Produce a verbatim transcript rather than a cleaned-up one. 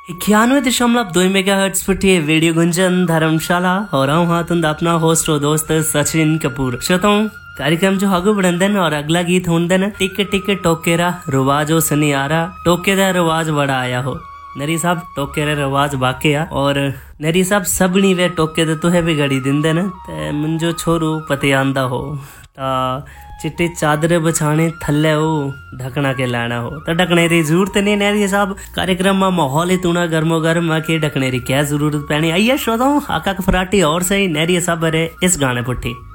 इक्यानवे दशमलव दो मेगा हर्ट्ज पर वीडियो गुंजन धर्मशाला हो रहा हूँ हाँ तुम अपना होस्ट और दोस्त सचिन कपूर। श्रोताओं कार्यक्रम जो आगे बढ़न और अगला गीत होंदन टिक टिक टोकेरा रिवाज सनी आ रहा टोके दा रिवाज बड़ा आया हो नरी साहब टोके रा रिवाज बाके आ और नरी साहब सबनी वे टोके दे तुहे भी घड़ी दिंदे न ते मुंजो छोरू पते आंदा हो ता चिट्टे चादर बछाने थल्ले हो ढकना के लाना हो तो ढकने की जरूरत नहीं नरी साहब कार्यक्रम में माहौल ही तूना गर्मो गर्म के ढकने की क्या जरूरत पैनी। आइए श्रोताओं आका फराटी और सही नरी साहब इस गाने पुट्ठी।